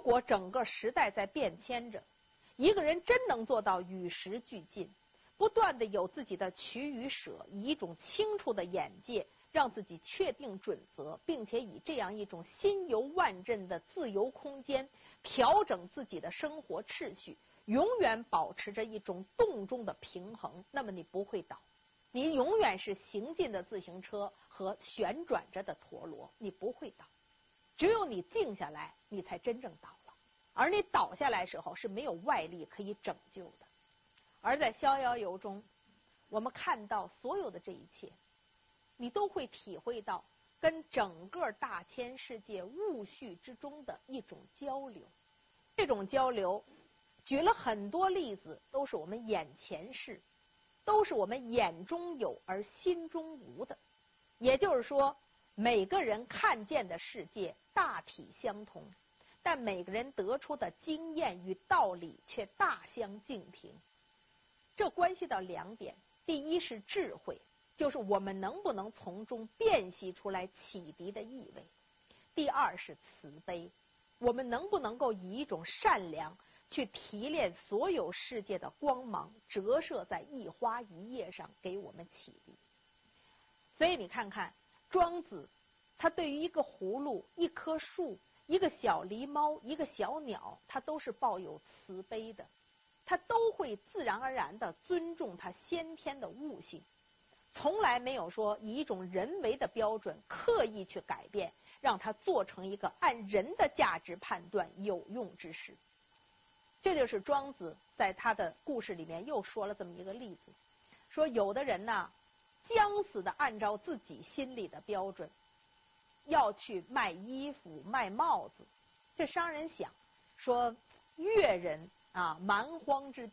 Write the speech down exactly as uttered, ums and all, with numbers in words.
果整个时代在变迁着，一个人真能做到与时俱进，不断的有自己的取与舍，以一种清楚的眼界，让自己确定准则，并且以这样一种心游万仞的自由空间，调整自己的生活秩序，永远保持着一种动中的平衡，那么你不会倒。你永远是行进的自行车和旋转着的陀螺，你不会倒。只有你静下来，你才真正倒了。而你倒下来时候是没有外力可以拯救的。而在逍遥游中，我们看到所有的这一切，你都会体会到跟整个大千世界物序之中的一种交流。这种交流举了很多例子，都是我们眼前事，都是我们眼中有而心中无的。也就是说，每个人看见的世界大体相同，但每个人得出的经验与道理却大相径庭。这关系到两点，第一是智慧，就是我们能不能从中辨析出来启迪的意味；第二是慈悲，我们能不能够以一种善良去提炼所有世界的光芒，折射在一花一叶上，给我们启迪。所以你看看庄子，他对于一个葫芦、一棵树、一个小狸猫、一个小鸟，他都是抱有慈悲的，他都会自然而然地尊重他先天的悟性，从来没有说以一种人为的标准刻意去改变，让他做成一个按人的价值判断有用之事。这就是庄子在他的故事里面又说了这么一个例子，说有的人呢，将死的按照自己心里的标准要去卖衣服卖帽子。这商人想说，越人啊，蛮荒之